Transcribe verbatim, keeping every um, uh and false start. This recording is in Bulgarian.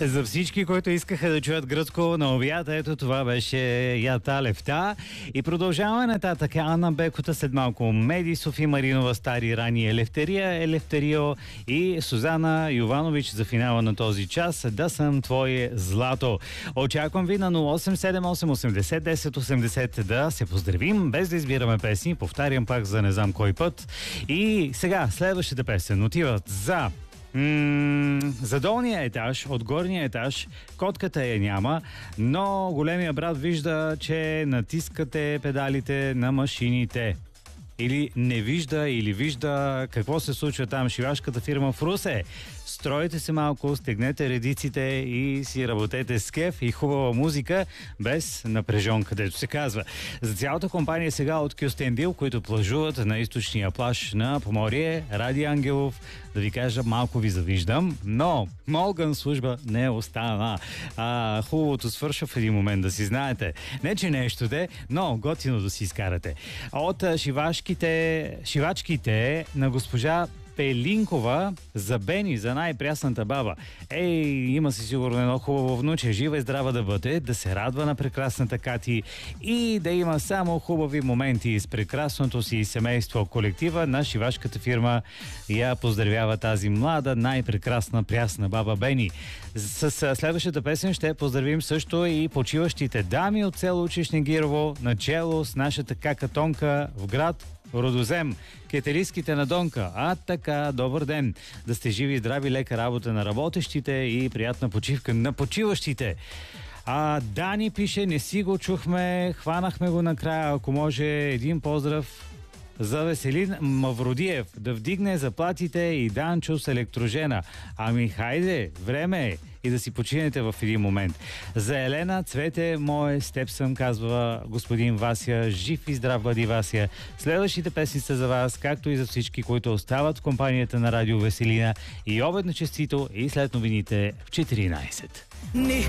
За всички, които искаха да чуят гръцко на обяд, ето това беше Ята Левта. И продължаваме нататък. Анна Бекота, след малко Меди, Софи Маринова, Стари рани Елефтерия, Елефтерио и Сузана Йованович за финала на този час. Да съм твое злато. Очаквам ви на нула осем седем осем осемдесет десет осемдесет да се поздравим, без да избираме песни. Повтарям пак за не знам кой път. И сега, следващата песен отиват за... М- за долния етаж, от горния етаж, котката я няма, но големия брат вижда, че натискате педалите на машините. Или не вижда, или вижда какво се случва там. Шивашката фирма в Русе. Стройте се малко, стегнете редиците и си работете с кеф и хубава музика, без напрежон, където се казва. За цялата компания сега от Кюстендил, които плажуват на източния плаж на Поморие, Ради Ангелов, да ви кажа, малко ви завиждам, но Молган служба не остана. А, хубавото свършва в един момент, да си знаете. Не, че нещо де, но готино да си изкарате. От шивашките, шивачките на госпожа Пелинкова за Бени, за най-прясната баба. Ей, има си сигурно едно хубаво внуче, жива и здрава да бъде, да се радва на прекрасната Кати и да има само хубави моменти с прекрасното си семейство. Колектива на шивашката фирма я поздравява тази млада, най-прекрасна прясна баба Бени. С следващата песен ще поздравим също и почиващите дами от село Чешнегирово, начело с нашата какатонка в град Родозем, кетериските на Донка. А така, добър ден! Да сте живи и здрави, лека работа на работещите и приятна почивка на почиващите. А Дани пише, не си го чухме, хванахме го накрая, ако може един поздрав за Веселин Мавродиев да вдигне заплатите и Данчо с електрожена. Ами хайде, време е и да си починете в един момент. За Елена, цвете мое, с теб съм, казва господин Вася. Жив и здрав бъди, Вася. Следващите песни са за вас, както и за всички, които остават в компанията на Радио Веселина. И обедно честито и след новините в четиринайсет.